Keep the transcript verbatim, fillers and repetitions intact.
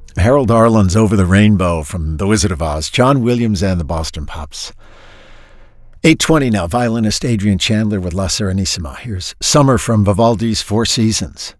Harold Arlen's Over the Rainbow from The Wizard of Oz, John Williams and the Boston Pops. eight twenty now, violinist Adrian Chandler with La Serenissima. Here's Summer from Vivaldi's Four Seasons.